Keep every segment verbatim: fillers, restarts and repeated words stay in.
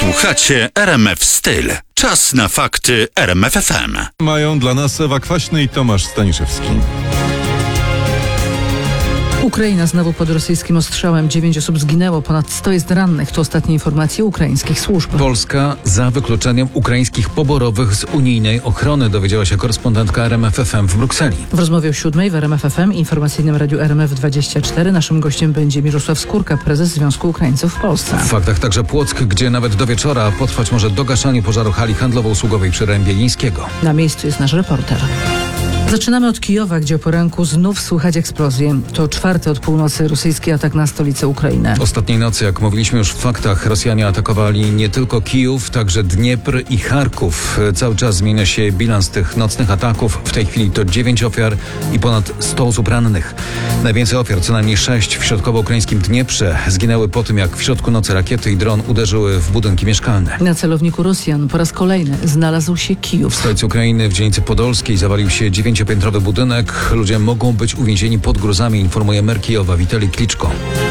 Słuchacie R M F Styl. Czas na fakty R M F F M. Mają dla nas Ewa Kwaśny i Tomasz Staniszewski. Ukraina znowu pod rosyjskim ostrzałem. Dziewięć osób zginęło, ponad sto jest rannych. To ostatnie informacje ukraińskich służb. Polska za wykluczeniem ukraińskich poborowych z unijnej ochrony, dowiedziała się korespondentka R M F F M w Brukseli. W rozmowie o siódmej w R M F F M, informacyjnym radiu R M F dwadzieścia cztery, naszym gościem będzie Mirosław Skórka, prezes Związku Ukraińców w Polsce. W faktach także Płock, gdzie nawet do wieczora potrwać może dogaszanie pożaru hali handlowo-usługowej przy Rębie Jeńskiego. Na miejscu jest nasz reporter. Zaczynamy od Kijowa, gdzie o poranku znów słychać eksplozje. To czwarty od północy rosyjski atak na stolicę Ukrainy. Ostatniej nocy, jak mówiliśmy już w faktach, Rosjanie atakowali nie tylko Kijów, także Dniepr i Charków. Cały czas zmienia się bilans tych nocnych ataków. W tej chwili to dziewięć ofiar i ponad sto osób rannych. Najwięcej ofiar, co najmniej sześć w środkowo-ukraińskim Dnieprze, zginęły po tym, jak w środku nocy rakiety i dron uderzyły w budynki mieszkalne. Na celowniku Rosjan po raz kolejny znalazł się Kijów. W stolicy Ukrainy, w dzielnicy podolskiej, zawalił się dziewięciopiętrowy budynek. Ludzie mogą być uwięzieni pod gruzami, informuje mer Kijowa Witali Kliczko.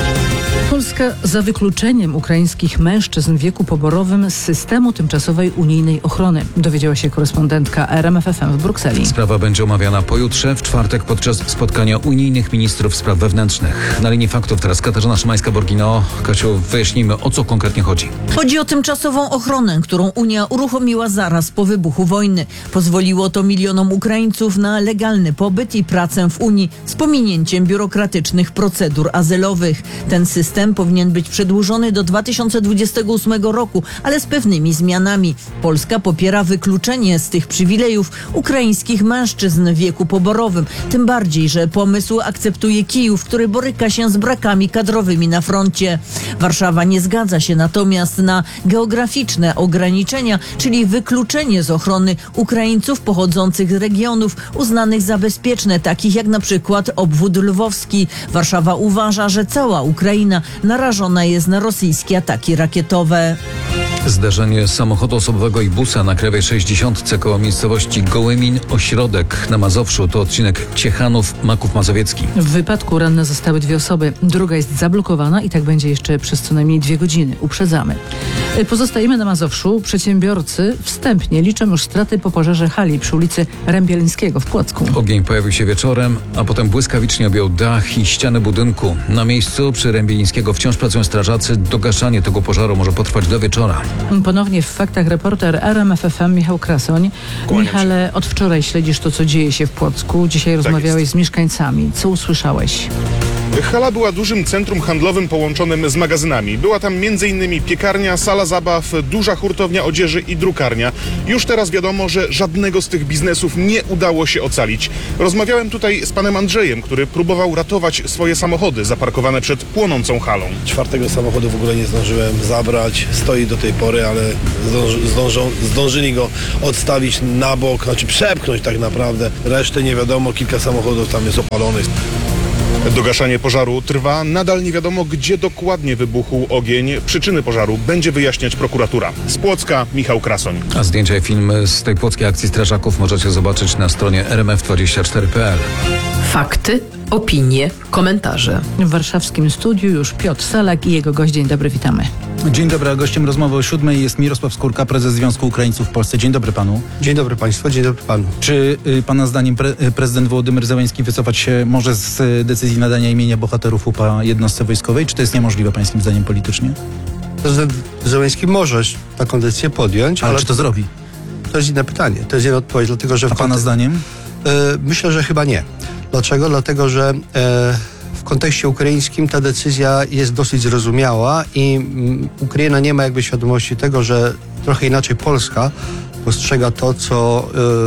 Polska za wykluczeniem ukraińskich mężczyzn w wieku poborowym z systemu tymczasowej unijnej ochrony, dowiedziała się korespondentka R M F F M w Brukseli. Sprawa będzie omawiana pojutrze, w czwartek, podczas spotkania unijnych ministrów spraw wewnętrznych. Na linii faktów teraz Katarzyna Szymańska-Borgino. Kasiu, wyjaśnijmy, o co konkretnie chodzi. Chodzi o tymczasową ochronę, którą Unia uruchomiła zaraz po wybuchu wojny. Pozwoliło to milionom Ukraińców na legalny pobyt i pracę w Unii z pominięciem biurokratycznych procedur azylowych. Ten system powinien być przedłużony do dwa tysiące dwudziestego ósmego roku, ale z pewnymi zmianami. Polska popiera wykluczenie z tych przywilejów ukraińskich mężczyzn w wieku poborowym. Tym bardziej, że pomysł akceptuje Kijów, który boryka się z brakami kadrowymi na froncie. Warszawa nie zgadza się natomiast na geograficzne ograniczenia, czyli wykluczenie z ochrony Ukraińców pochodzących z regionów uznanych za bezpieczne, takich jak na przykład obwód lwowski. Warszawa uważa, że cała Ukraina narażona jest na rosyjskie ataki rakietowe. Zdarzenie samochodu osobowego i busa na Krajowej sześćdziesiątce koło miejscowości Gołymin, Ośrodek na Mazowszu. To odcinek Ciechanów-Maków Mazowiecki. W wypadku ranne zostały dwie osoby. Druga jest zablokowana i tak będzie jeszcze przez co najmniej dwie godziny. Uprzedzamy. Pozostajemy na Mazowszu. Przedsiębiorcy wstępnie liczą już straty po pożarze hali przy ulicy Rębielińskiego w Płocku. Ogień pojawił się wieczorem, a potem błyskawicznie objął dach i ściany budynku. Na miejscu przy Rębielińskiego wciąż pracują strażacy. Dogaszanie tego pożaru może potrwać do wieczora. Ponownie w faktach reporter R M F F M Michał Krasoń. Kłaniam Michale, od wczoraj śledzisz to, co dzieje się w Płocku. Dzisiaj rozmawiałeś jest. z mieszkańcami. Co usłyszałeś? Hala była dużym centrum handlowym połączonym z magazynami. Była tam między innymi piekarnia, sala zabaw, duża hurtownia odzieży i drukarnia. Już teraz wiadomo, że żadnego z tych biznesów nie udało się ocalić. Rozmawiałem tutaj z panem Andrzejem, który próbował ratować swoje samochody zaparkowane przed płonącą halą. Czwartego samochodu w ogóle nie zdążyłem zabrać. Stoi do tej pory, ale zdąży, zdążą, zdążyli go odstawić na bok, znaczy przepchnąć tak naprawdę. Resztę nie wiadomo, kilka samochodów tam jest opalonych. Dogaszanie pożaru trwa. Nadal nie wiadomo, gdzie dokładnie wybuchł ogień. Przyczyny pożaru będzie wyjaśniać prokuratura. Z Płocka Michał Krasoń. A zdjęcia i filmy z tej płockiej akcji strażaków możecie zobaczyć na stronie R M F dwadzieścia cztery kropka P L. Fakty, opinie, komentarze. W warszawskim studiu już Piotr Salak i jego gość. Dzień dobry, witamy. Dzień dobry, a gościem rozmowy o siódmej jest Mirosław Skórka, prezes Związku Ukraińców w Polsce. Dzień dobry panu. Dzień dobry państwu, dzień dobry panu. Czy y, pana zdaniem pre, y, prezydent Wołodymyr Zełenski wycofać się może z y, decyzji nadania imienia bohaterów U P A jednostce wojskowej? Czy to jest niemożliwe pańskim zdaniem politycznie? Prezydent Zełenski może taką decyzję podjąć, Ale, ale czy to zrobi? to jest inne pytanie. To jest jedna odpowiedź, dlatego że... A w pana kontek- zdaniem? y, myślę, że chyba nie. Dlaczego? Dlatego, że y, w kontekście ukraińskim ta decyzja jest dosyć zrozumiała i mm, Ukraina nie ma jakby świadomości tego, że trochę inaczej Polska postrzega to, co,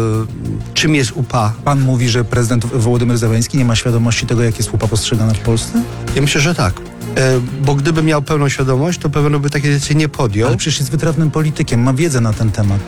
y, czym jest U P A. Pan mówi, że prezydent Wołodymyr Zełenski nie ma świadomości tego, jak jest U P A postrzegana w Polsce? Ja myślę, że tak. E, bo gdyby miał pełną świadomość, to pewno by takiej decyzji nie podjął. Ale przecież jest wytrawnym politykiem, ma wiedzę na ten temat.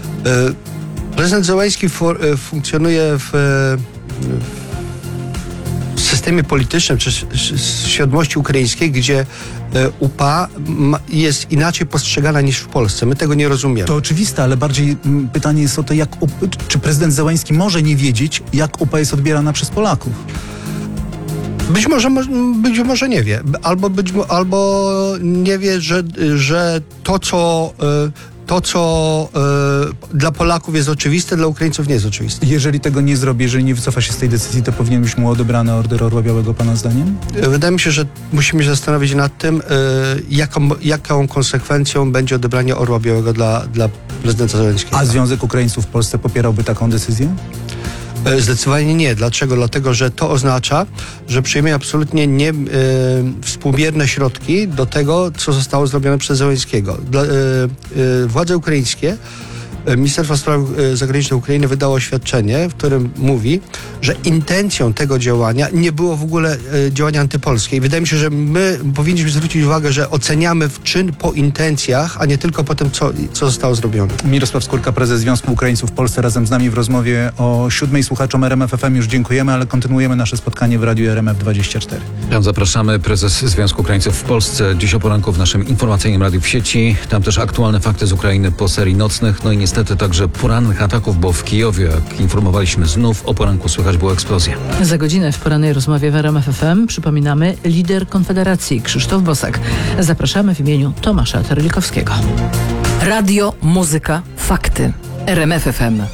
E, prezydent Zełenski for, e, funkcjonuje w, e, w systemie politycznym, czy s- s- świadomości ukraińskiej, gdzie e, U P A ma, jest inaczej postrzegana niż w Polsce. My tego nie rozumiemy. To oczywiste, ale bardziej mm, pytanie jest o to, jak, U- czy prezydent Zełenski może nie wiedzieć, jak U P A jest odbierana przez Polaków? Być może, być może nie wie. Albo, być, mo- albo nie wie, że, że to, co... y, To, co y, dla Polaków jest oczywiste, dla Ukraińców nie jest oczywiste. Jeżeli tego nie zrobi, jeżeli nie wycofa się z tej decyzji, to powinien być mu odebrany Order Orła Białego, pana zdaniem? Wydaje mi się, że musimy się zastanowić nad tym, y, jaką, jaką konsekwencją będzie odebranie Orła Białego dla, dla prezydenta Zełenskiego. A Związek Ukraińców w Polsce popierałby taką decyzję? Y, Zdecydowanie nie. Dlaczego? Dlatego, że to oznacza, że przyjmie absolutnie nie y, współmierne środki do tego, co zostało zrobione przez Zełenskiego. Dla, y, y, władze ukraińskie, Ministerstwo Spraw Zagranicznych Ukrainy wydało oświadczenie, w którym mówi, że intencją tego działania nie było w ogóle e, działania antypolskie. I wydaje mi się, że my powinniśmy zwrócić uwagę, że oceniamy czyn po intencjach, a nie tylko po tym, co, co zostało zrobione. Mirosław Skórka, prezes Związku Ukraińców w Polsce, razem z nami w rozmowie o siódmej. Słuchaczom R M F F M już dziękujemy, ale kontynuujemy nasze spotkanie w Radiu R M F dwadzieścia cztery. Tam zapraszamy, prezes Związku Ukraińców w Polsce, dziś o poranku w naszym informacyjnym radiu w sieci. Tam też aktualne fakty z Ukrainy po serii nocnych, no i niestety także porannych ataków, bo w Kijowie, jak informowaliśmy, znów o poranku słychać było eksplozję. Za godzinę w porannej rozmowie w R M F F M przypominamy lider Konfederacji Krzysztof Bosak. Zapraszamy w imieniu Tomasza Terlikowskiego. Radio, muzyka, fakty. R M F F M.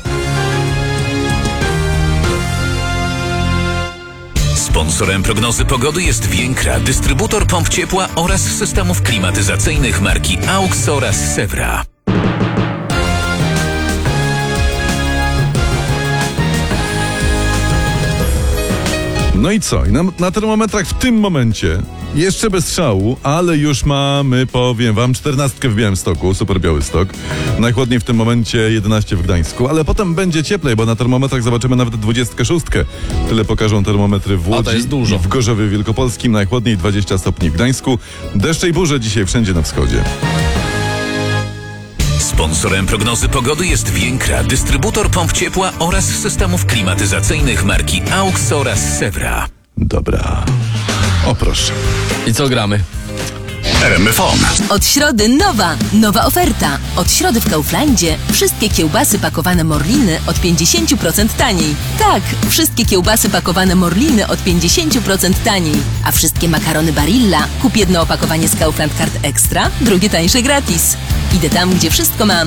Sponsorem prognozy pogody jest Więkra, dystrybutor pomp ciepła oraz systemów klimatyzacyjnych marki AUX oraz Sewra. No i co? I na, na termometrach w tym momencie jeszcze bez szału, ale już mamy, powiem wam, czternastkę w Białymstoku, super Białystok. Najchłodniej w tym momencie jedenaście w Gdańsku, ale potem będzie cieplej, bo na termometrach zobaczymy nawet dwudziestkę szóstkę. Tyle pokażą termometry w Łodzi i w Gorzowie Wielkopolskim. Najchłodniej dwadzieścia stopni w Gdańsku. Deszcze i burze dzisiaj wszędzie na wschodzie. Sponsorem prognozy pogody jest Więkra, dystrybutor pomp ciepła oraz systemów klimatyzacyjnych marki AUX oraz Sewra. Dobra. O proszę. I co gramy? R M F M. Od środy nowa, nowa oferta. Od środy w Kauflandzie wszystkie kiełbasy pakowane Morliny od pięćdziesiąt procent taniej. Tak, wszystkie kiełbasy pakowane Morliny od pięćdziesiąt procent taniej. A wszystkie makarony Barilla kup jedno opakowanie z Kaufland Card Extra, drugie tańsze gratis. Idę tam, gdzie wszystko mam.